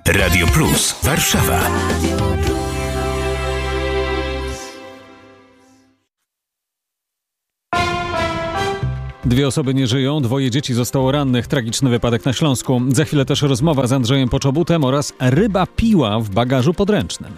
Radio Plus Warszawa. Dwie osoby nie żyją, 2 dzieci zostało rannych. Tragiczny wypadek na Śląsku. Za chwilę też rozmowa z Andrzejem Poczobutem oraz ryba piła w bagażu podręcznym.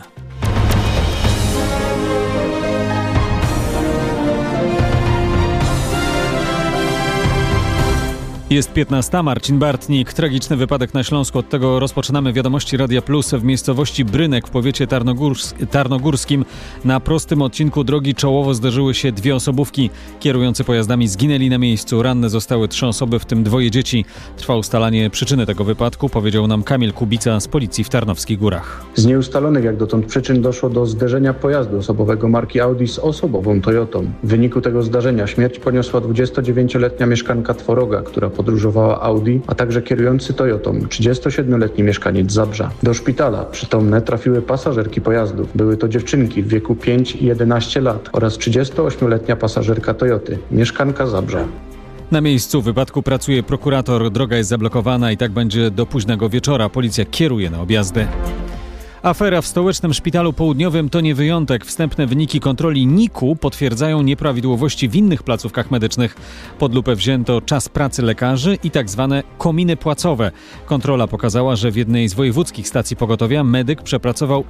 Jest 15. Marcin Bartnik. Tragiczny wypadek na Śląsku. Od tego rozpoczynamy wiadomości Radia Plus. W miejscowości Brynek w powiecie tarnogórskim na prostym odcinku drogi czołowo zderzyły się 2 osobówki. Kierujący pojazdami zginęli na miejscu. Ranne zostały 3 osoby, w tym 2 dzieci. Trwa ustalanie przyczyny tego wypadku, powiedział nam Kamil Kubica z policji w Tarnowskich Górach. Z nieustalonych jak dotąd przyczyn doszło do zderzenia pojazdu osobowego marki Audi z osobową Toyotą. W wyniku tego zdarzenia śmierć poniosła 29-letnia mieszkanka Tworoga, która podróżowała Audi, a także kierujący Toyotą, 37-letni mieszkaniec Zabrza. Do szpitala przytomne trafiły pasażerki pojazdów. Były to dziewczynki w wieku 5 i 11 lat oraz 38-letnia pasażerka Toyoty, mieszkanka Zabrza. Na miejscu wypadku pracuje prokurator. Droga jest zablokowana i tak będzie do późnego wieczora. Policja kieruje na objazdy. Afera w Stołecznym Szpitalu Południowym to nie wyjątek. Wstępne wyniki kontroli NIK-u potwierdzają nieprawidłowości w innych placówkach medycznych. Pod lupę wzięto czas pracy lekarzy i tak zwane kominy płacowe. Kontrola pokazała, że w jednej z wojewódzkich stacji pogotowia medyk przepracował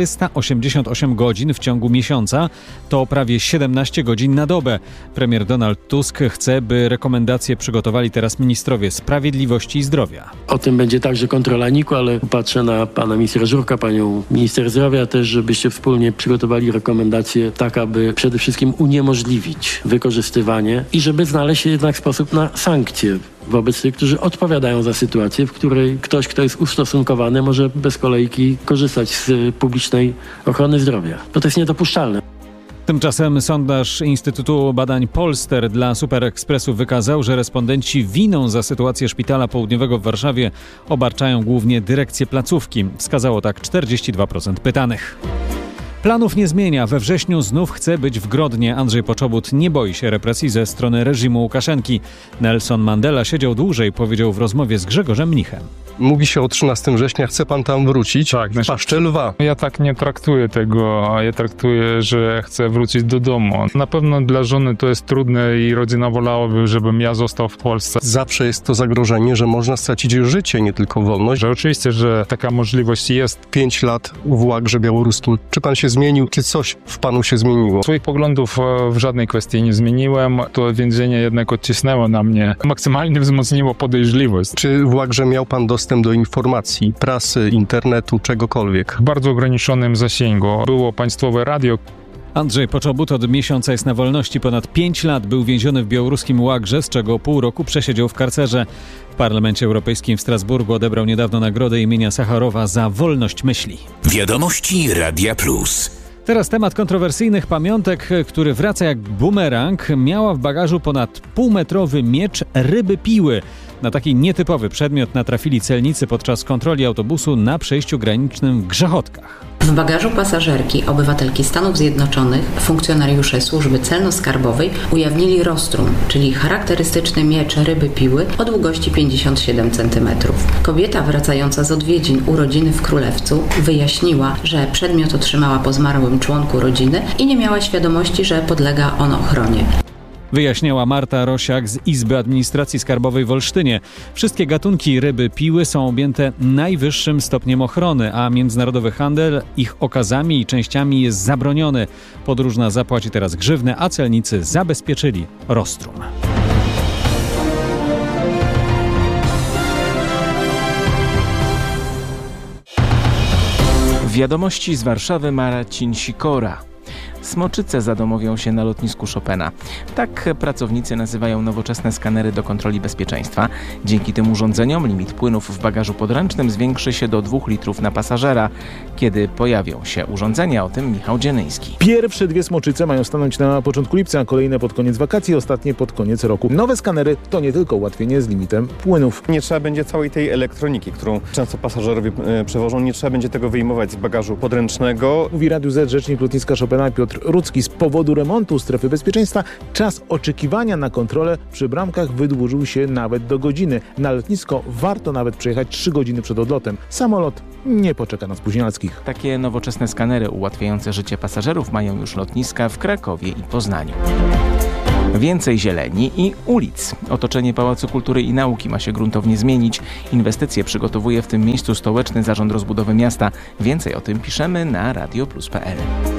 488 godzin w ciągu miesiąca. To prawie 17 godzin na dobę. Premier Donald Tusk chce, by rekomendacje przygotowali teraz ministrowie sprawiedliwości i zdrowia. O tym będzie także kontrola NIK-u, ale patrzę na pana ministra Żurka, panią minister zdrowia też, żebyście wspólnie przygotowali rekomendacje tak, aby przede wszystkim uniemożliwić wykorzystywanie i żeby znaleźć jednak sposób na sankcje wobec tych, którzy odpowiadają za sytuację, w której ktoś, kto jest ustosunkowany, może bez kolejki korzystać z publicznej ochrony zdrowia. To jest niedopuszczalne. Tymczasem sondaż Instytutu Badań Polster dla Super Expressu wykazał, że respondenci winą za sytuację Szpitala Południowego w Warszawie obarczają głównie dyrekcję placówki. Wskazało tak 42% pytanych. Planów nie zmienia. We wrześniu znów chce być w Grodnie. Andrzej Poczobut nie boi się represji ze strony reżimu Łukaszenki. Nelson Mandela siedział dłużej, powiedział w rozmowie z Grzegorzem Mnichem. Mówi się o 13 września, chce pan tam wrócić? Tak, w paszczę lwa. Ja tak nie traktuję tego. Ja traktuję, że chcę wrócić do domu. Na pewno dla żony to jest trudne i rodzina wolałaby, żebym ja został w Polsce. Zawsze jest to zagrożenie, że można stracić życie, nie tylko wolność. Że oczywiście, że taka możliwość jest. 5 lat w łagrze białoruskim. Czy pan się zmienił? Czy coś w panu się zmieniło? Swoich poglądów w żadnej kwestii nie zmieniłem. To więzienie jednak odcisnęło na mnie. Maksymalnie wzmocniło podejrzliwość. Czy w łagrze miał pan dostęp do informacji, prasy, internetu, czegokolwiek? W bardzo ograniczonym zasięgu. Było państwowe radio. Andrzej Poczobut od miesiąca jest na wolności. Ponad 5 lat był więziony w białoruskim łagrze, z czego pół roku przesiedział w karcerze. W Parlamencie Europejskim w Strasburgu odebrał niedawno nagrodę imienia Sacharowa za wolność myśli. Wiadomości Radia Plus. Teraz temat kontrowersyjnych pamiątek, który wraca jak bumerang. Miała w bagażu ponad półmetrowy miecz ryby piły. Na taki nietypowy przedmiot natrafili celnicy podczas kontroli autobusu na przejściu granicznym w Grzechotkach. W bagażu pasażerki, obywatelki Stanów Zjednoczonych, funkcjonariusze służby celno-skarbowej ujawnili rostrum, czyli charakterystyczny miecz ryby piły o długości 57 cm. Kobieta wracająca z odwiedzin u rodziny w Królewcu wyjaśniła, że przedmiot otrzymała po zmarłym członku rodziny i nie miała świadomości, że podlega on ochronie. Wyjaśniała Marta Rosiak z Izby Administracji Skarbowej w Olsztynie. Wszystkie gatunki ryby piły są objęte najwyższym stopniem ochrony, a międzynarodowy handel ich okazami i częściami jest zabroniony. Podróżna zapłaci teraz grzywnę, a celnicy zabezpieczyli rostrum. Wiadomości z Warszawy, Marcin Sikora. Smoczyce zadomowią się na lotnisku Chopina. Tak pracownicy nazywają nowoczesne skanery do kontroli bezpieczeństwa. Dzięki tym urządzeniom limit płynów w bagażu podręcznym zwiększy się do 2 litrów na pasażera. Kiedy pojawią się urządzenia, o tym Michał Dzienyński. Pierwsze 2 smoczyce mają stanąć na początku lipca, kolejne pod koniec wakacji, ostatnie pod koniec roku. Nowe skanery to nie tylko ułatwienie z limitem płynów. Nie trzeba będzie całej tej elektroniki, którą często pasażerowie przewożą, nie trzeba będzie tego wyjmować z bagażu podręcznego. Mówi Radiu Z rzecznik lotniska Chopina Piotr Piotr Rudzki. Z powodu remontu strefy bezpieczeństwa czas oczekiwania na kontrolę przy bramkach wydłużył się nawet do godziny. Na lotnisko warto nawet przyjechać 3 godziny przed odlotem. Samolot nie poczeka na spóźnialskich. Takie nowoczesne skanery ułatwiające życie pasażerów mają już lotniska w Krakowie i Poznaniu. Więcej zieleni i ulic. Otoczenie Pałacu Kultury i Nauki ma się gruntownie zmienić. Inwestycje przygotowuje w tym miejscu Stołeczny Zarząd Rozbudowy Miasta. Więcej o tym piszemy na radioplus.pl.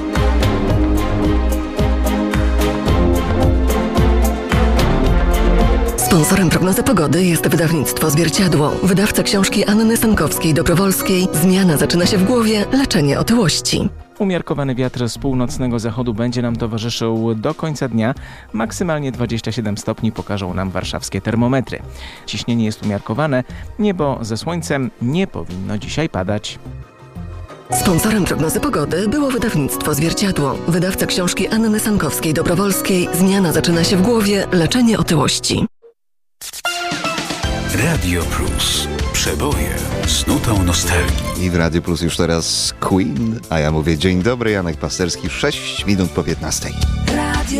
Sponsorem prognozy pogody jest wydawnictwo Zwierciadło. Wydawca książki Anny Sankowskiej-Dobrowolskiej. Zmiana zaczyna się w głowie, leczenie otyłości. Umiarkowany wiatr z północnego zachodu będzie nam towarzyszył do końca dnia. Maksymalnie 27 stopni pokażą nam warszawskie termometry. Ciśnienie jest umiarkowane, niebo ze słońcem nie powinno dzisiaj padać. Sponsorem prognozy pogody było wydawnictwo Zwierciadło. Wydawca książki Anny Sankowskiej-Dobrowolskiej. Zmiana zaczyna się w głowie, leczenie otyłości. Radio Plus. Przeboje z nutą nostalgii. I w Radio Plus już teraz Queen, a ja mówię dzień dobry, Janek Pasterski, 6 minut po 15.